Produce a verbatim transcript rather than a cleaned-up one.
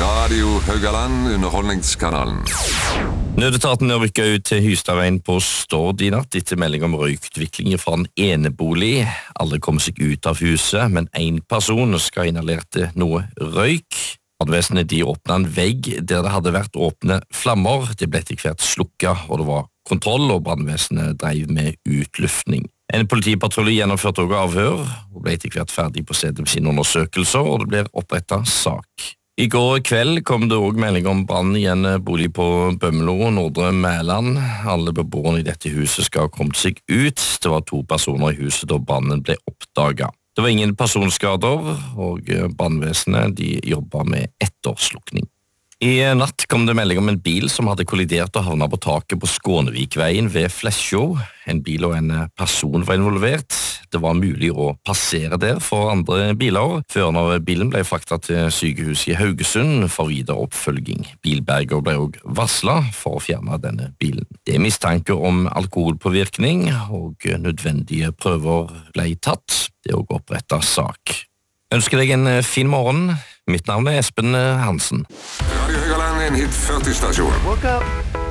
Radio Haugaland, underholdningskanalen. Nødetaten er rykket ut til Hystadveien på Stord i natt etter melding om røykutvikling fra en enebolig. Alle kom seg ut av huset, men en person skal inhalerte noe røyk. Brannvesenet de åpnet en vegg der det hadde vært åpne flammer. Det ble etter hvert slukket, og det var kontroll, og brannvesenet drev med utluftning. En politipatrulje gjennomførte også avhør, og ble etter hvert ferdig på stedet med sine undersøkelser, og det ble opprettet sak. I går kveld kom det også melding om brann i en bolig på Bømlo, Nordre Mæland. Alle beboerne i dette huset skal ha kommet seg ut. Det var to personer i huset da brannen ble oppdaget. Det var ingen personskader, og brannvesenet de jobbet med etterslukning. I natt kom det melding om en bil som hadde kollidert og havnet på taket på Skånevikveien ved Flesjo. En bil og en person var involvert. Det var mulig å passere der for andre biler. Føreren av bilen ble fraktet til sykehuset i Haugesund for videre oppfølging. Bilberger ble også varslet for å fjerne denne bilen. Det er mistanke om alkoholpåvirkning, og nødvendige prøver ble tatt. Det er også opprettet sak. Ønsker deg en fin morgen. Mitt navn er Espen Hansen. Radio Haugaland, en hit førti-stasjon. Woke up